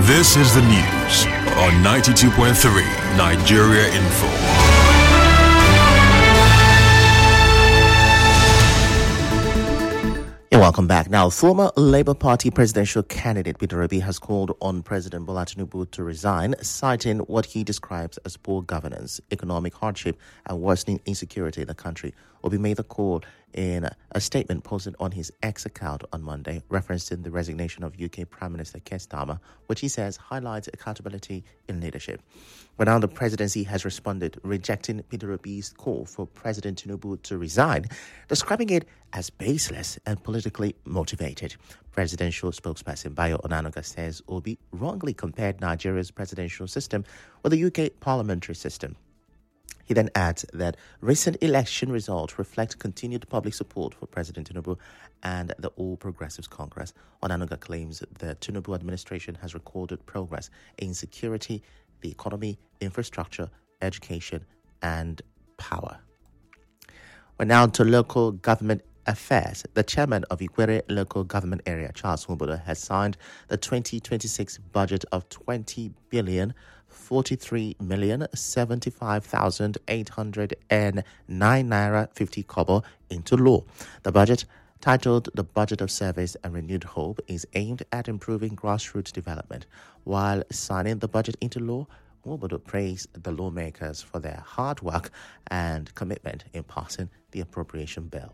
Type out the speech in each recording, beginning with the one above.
This is the news on 92.3 Nigeria Info. Welcome back. Now, former Labour Party presidential candidate Peter Obi has called on President Bola Tinubu to resign, citing what he describes as poor governance, economic hardship, and worsening insecurity in the country. Obi made the call in a statement posted on his X account on Monday, referencing the resignation of UK Prime Minister Keir Starmer, which he says highlights accountability in leadership. But now the presidency has responded, rejecting Peter Obi's call for President Tinubu to resign, describing it as baseless and politically motivated. Presidential spokesperson Bayo Onanuga says Obi wrongly compared Nigeria's presidential system with the UK parliamentary system. He then adds that recent election results reflect continued public support for President Tinubu and the All Progressives Congress. Onanuga claims the Tinubu administration has recorded progress in security, the economy, infrastructure, education, and power. We're now to local government affairs. The chairman of Ikwere Local Government Area, Charles Nwubudu, has signed the 2026 budget of 20 billion 43,075,809 naira 50 kobo into law. The budget, titled the Budget of Service and Renewed Hope, is aimed at improving grassroots development. While signing the budget into law, Nwubudu praised the lawmakers for their hard work and commitment in passing the appropriation bill.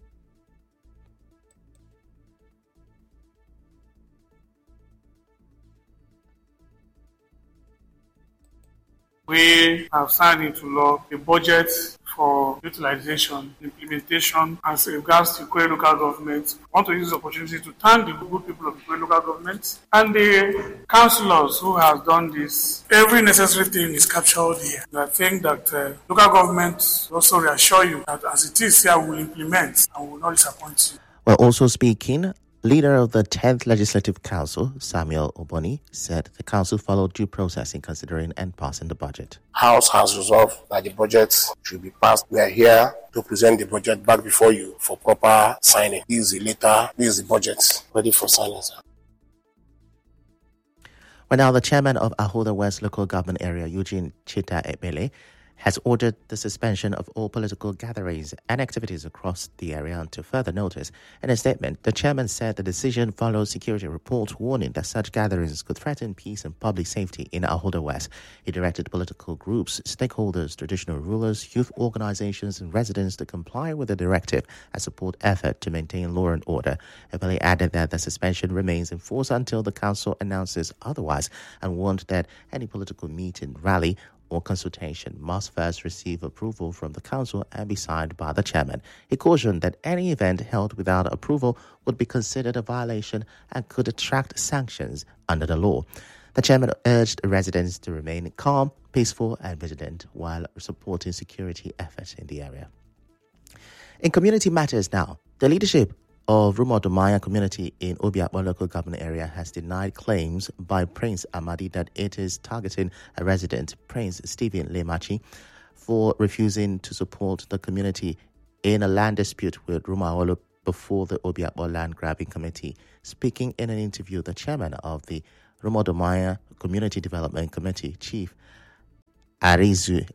We have signed into law a budget for utilization, implementation as regards to Ikwere local government. I want to use this opportunity to thank the good people of Ikwere local government and the councillors who have done this. Every necessary thing is captured here. And I think that local government also reassure you that as it is here, we will implement and will not disappoint you. While also speaking, leader of the 10th Legislative Council, Samuel Oboni, said the council followed due process in considering and passing the budget. House has resolved that the budget should be passed. We are here to present the budget back before you for proper signing. This is the budget ready for signing, sir. Well, now the chairman of Ahoda West Local Government Area, Eugene Chita Ebele, has ordered the suspension of all political gatherings and activities across the area until further notice. In a statement, the chairman said the decision follows security reports warning that such gatherings could threaten peace and public safety in Ahoda West. He directed political groups, stakeholders, traditional rulers, youth organizations, and residents to comply with the directive and support effort to maintain law and order. Ebele added that the suspension remains in force until the council announces otherwise and warned that any political meeting, rally, or consultation must first receive approval from the council and be signed by the chairman. He cautioned that any event held without approval would be considered a violation and could attract sanctions under the law. The chairman urged residents to remain calm, peaceful, and vigilant while supporting security efforts in the area. In community matters now, the leadership of Rumo-Odumanya community in Obiakpo local government area has denied claims by Prince Amadi that it is targeting a resident, Prince Stephen Lemachi, for refusing to support the community in a land dispute with Rumo-Awolo before the Obiakpo Land Grabbing Committee. Speaking in an interview, the chairman of the Rumo-Odumanya Community Development Committee, Chief Arizi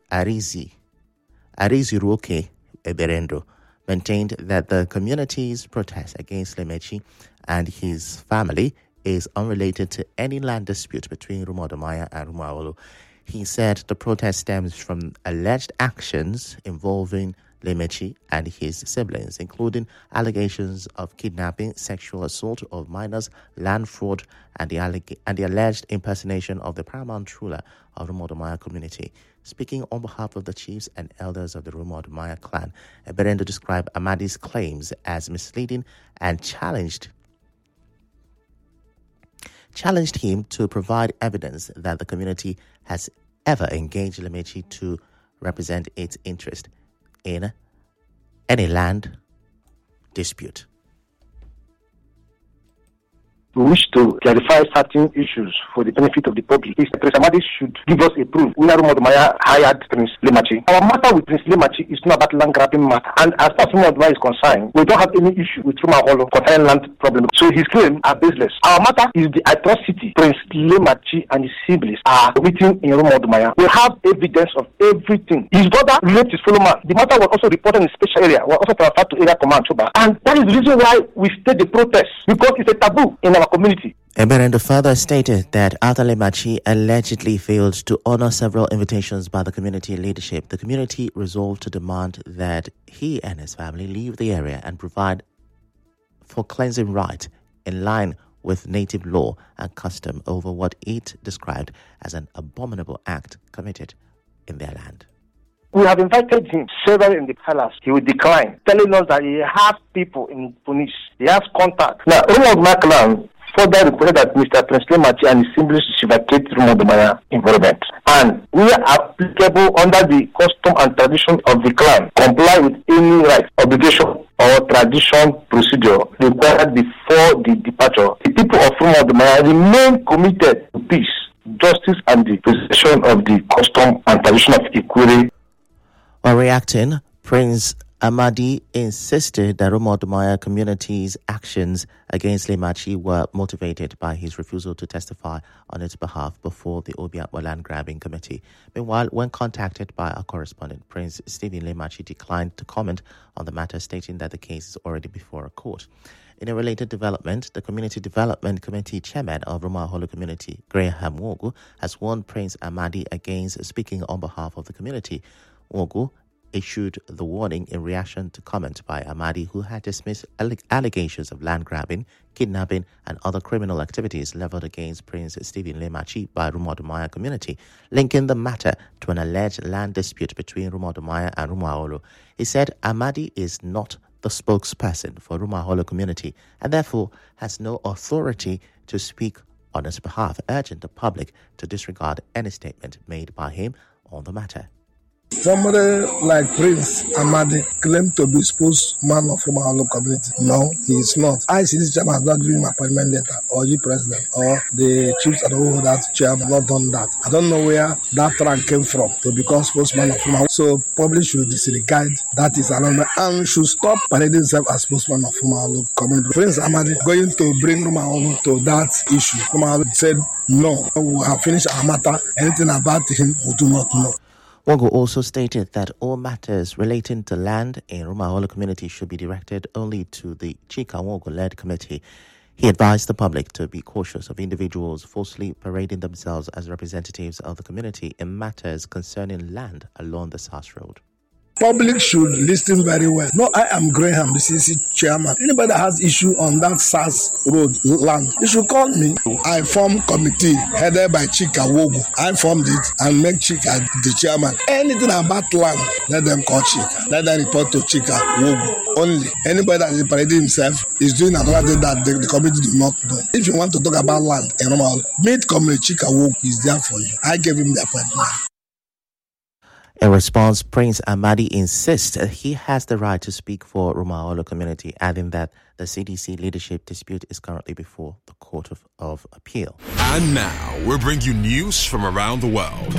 Ruoke Eberendo, maintained that the community's protest against Lemechi and his family is unrelated to any land dispute between Rumo-Odumanya and Rumo-Awolo. He said the protest stems from alleged actions involving Lemechi and his siblings, including allegations of kidnapping, sexual assault of minors, land fraud, and the alleged impersonation of the paramount ruler of the Rumo-Odumanya community. Speaking on behalf of the chiefs and elders of the Rumo-Odumanya clan, Eberendo described Amadi's claims as misleading and challenged him to provide evidence that the community has ever engaged Lemechi to represent its interest in any land dispute. We wish to clarify certain issues for the benefit of the public. Prince Amadi should give us a proof. Unaru Modumaya hired Prince Lemachi. Our matter with Prince Lemachi is not about land grabbing matter. And as far as Modumaya is concerned, we don't have any issue with Rumaholo concerning land problem. So his claims are baseless. Our matter is the atrocity Prince Lemachi and his siblings are committing in Rumaholo. We have evidence of everything. His brother raped his fellow man. The matter was also reported in a special area. We also transferred to area command. And that is the reason why we stayed the protest, because it's a taboo in our community. Emerendo further stated that after Lemachi allegedly failed to honor several invitations by the community leadership, the community resolved to demand that he and his family leave the area and provide for cleansing right in line with native law and custom over what it described as an abominable act committed in their land. We have invited him several in the palace. He will decline, telling us that he has people in Punis. He has contact. Now, Ronald Maclan further reported that Mr. Prince Lemachi and his siblings should vacate Rumaholo environment. And we are applicable under the custom and tradition of the clan, comply with any right, obligation, or tradition procedure required before the departure. The people of Rumaholo remain committed to peace, justice, and the preservation of the custom and tradition of Ikwere. While reacting, Prince Amadi insisted that Rumaholo community's actions against Lemachi were motivated by his refusal to testify on its behalf before the Obiakwa Land Grabbing Committee. Meanwhile, when contacted by our correspondent, Prince Stephen Lemachi declined to comment on the matter, stating that the case is already before a court. In a related development, the Community Development Committee chairman of Rumaholo community, Graham Wogu, has warned Prince Amadi against speaking on behalf of the community. Wogu issued the warning in reaction to comment by Amadi, who had dismissed allegations of land grabbing, kidnapping, and other criminal activities leveled against Prince Stephen Lemachi by Rumaholo community, linking the matter to an alleged land dispute between Rumaholo and Rumaholo. He said Amadi is not the spokesperson for Rumaholo community and therefore has no authority to speak on its behalf, urging the public to disregard any statement made by him on the matter. Somebody like Prince Amadi claimed to be spokesman of Rumaholo community. No, he is not. ICC chairman has not given him appointment letter, or the president, or the chiefs and all that chairman not done that. I don't know where that rank came from to become spokesman of Rumaholo. So public should disregard that is announcement and should stop parading himself as spokesman of Rumaholo community. Prince Amadi going to bring Rumaholo to that issue. Rumaholo said no, we have finished our matter. Anything about him we do not know. Wogu also stated that all matters relating to land in Rumaholo community should be directed only to the Chika Wogu-led committee. He advised the public to be cautious of individuals falsely parading themselves as representatives of the community in matters concerning land along the SAS Road. Public should listen very well. No, I am Graham, the CC chairman. Anybody that has issue on that SAS road land, you should call me. I formed committee headed by Chika Wogu. I formed it and make Chika the chairman. Anything about land, let them call Chika. Let them report to Chika Wogu. Only anybody that is parading himself is doing another thing that the committee do not do. If you want to talk about land in Rumaholo, meet Comrade Chika Wogu. He's there for you. I gave him the appointment. In response, Prince Amadi insists that he has the right to speak for Rumaholo community, adding that the CDC leadership dispute is currently before the Court of Appeal. And now, we'll bring you news from around the world.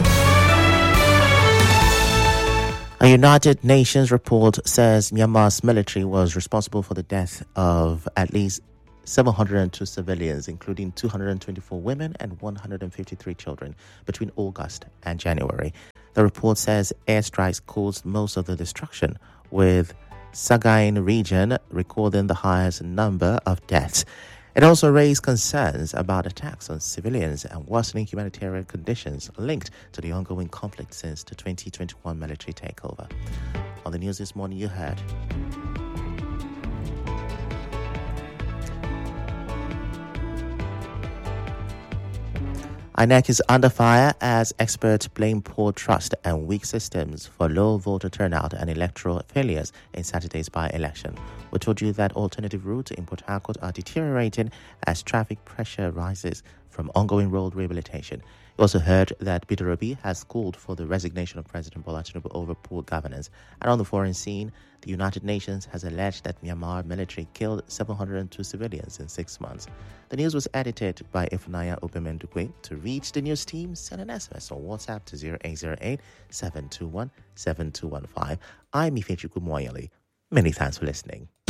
A United Nations report says Myanmar's military was responsible for the death of at least 702 civilians, including 224 women and 153 children, between August and January. The report says airstrikes caused most of the destruction, with Sagaing region recording the highest number of deaths. It also raised concerns about attacks on civilians and worsening humanitarian conditions linked to the ongoing conflict since the 2021 military takeover. On the news this morning, you heard INEC is under fire as experts blame poor trust and weak systems for low voter turnout and electoral failures in Saturday's by-election. We told you that alternative routes in Port Harcourt are deteriorating as traffic pressure rises from ongoing road rehabilitation. We also heard that Peter Obi has called for the resignation of President Bola Tinubu over poor governance. And on the foreign scene, the United Nations has alleged that Myanmar military killed 702 civilians in 6 months. The news was edited by Ifunanya Obemendukwe. To reach the news team, send an SMS or WhatsApp to 0808-721-7215. I'm Ifechukwu Moyale. Many thanks for listening.